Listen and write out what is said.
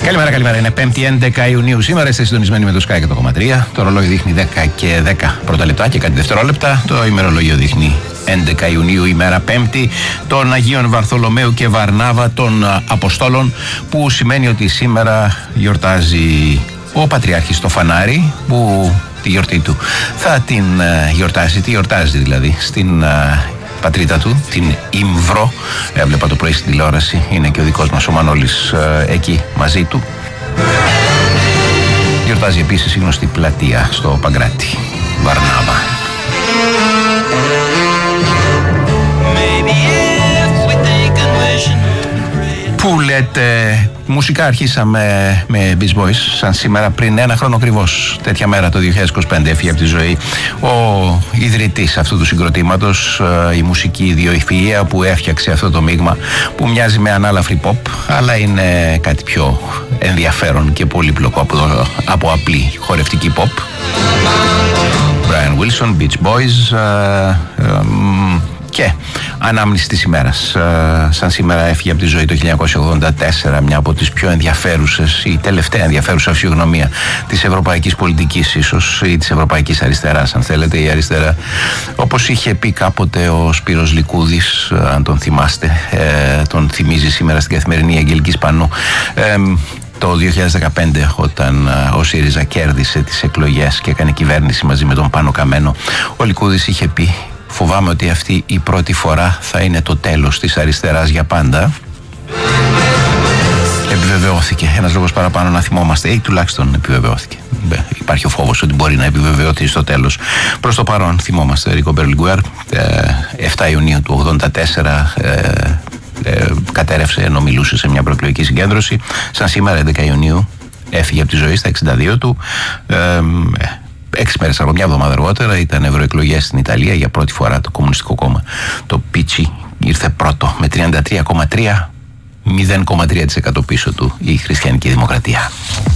Καλημέρα. Είναι 5η 11 Ιουνίου. Σήμερα είστε συντονισμένοι με το Sky και το 1,3. Το ρολόι δείχνει 10 και 10 πρώτα λεπτά και κάτι δευτερόλεπτα. Το ημερολόγιο δείχνει 11 Ιουνίου, ημέρα 5η, των Αγίων Βαρθολομαίου και Βαρνάβα των Αποστόλων, που σημαίνει ότι σήμερα γιορτάζει ο Πατριάρχης το Φανάρι, που τη γιορτή του θα την γιορτάσει, τη γιορτάζει δηλαδή στην πατρίδα του, την Ιμβρό. Έβλεπα το πρωί στην τηλεόραση, είναι και ο δικός μας ο Μανώλης εκεί μαζί του. Γιορτάζει επίσης η γνωστή πλατεία στο Παγκράτη, Βαρνάβα. Που λέτε, μουσικά αρχίσαμε με Beach Boys, σαν σήμερα πριν ένα χρόνο ακριβώς, τέτοια μέρα το 2025 έφυγε από τη ζωή ο ιδρυτής αυτού του συγκροτήματος, η μουσική ιδιοειφυΐα που έφτιαξε αυτό το μείγμα που μοιάζει με ανάλαφρη pop, αλλά είναι κάτι πιο ενδιαφέρον και πολύπλοκο από απλή χορευτική pop. Brian Wilson, Beach Boys, και ανάμνηση της ημέρας. Σαν σήμερα έφυγε από τη ζωή το 1984 μια από τις πιο ενδιαφέρουσες, η τελευταία ενδιαφέρουσα φυσιογνωμία της ευρωπαϊκής πολιτικής, ίσως, ή της ευρωπαϊκής αριστεράς, αν θέλετε. Η αριστερά, όπως είχε πει κάποτε ο Σπύρος Λικούδης, αν τον θυμάστε, τον θυμίζει σήμερα στην Καθημερινή Αγγελική Σπανού, το 2015, όταν ο ΣΥΡΙΖΑ κέρδισε τις εκλογές και έκανε κυβέρνηση μαζί με τον Πάνο Καμένο, ο Λικούδης είχε πει: «Φοβάμαι ότι αυτή η πρώτη φορά θα είναι το τέλος της αριστεράς για πάντα». Επιβεβαιώθηκε. Ένας λόγος παραπάνω να θυμόμαστε, ή τουλάχιστον επιβεβαιώθηκε. Υπάρχει ο φόβος ότι μπορεί να επιβεβαιωθεί στο τέλος. Προς το παρόν θυμόμαστε Ρίκο Μπερλιγκουέρ, 7 Ιουνίου του 1984, κατέρευσε ενώ μιλούσε σε μια προεκλογική συγκέντρωση. Σαν σήμερα, 11 Ιουνίου, έφυγε από τη ζωή στα 62 του. 6 μέρες από μια εβδομάδα αργότερα ήταν ευρωεκλογές στην Ιταλία. Για πρώτη φορά το Κομμουνιστικό Κόμμα, το Πίτσι, ήρθε πρώτο με 33,3%, 0,3% πίσω του η Χριστιανική Δημοκρατία.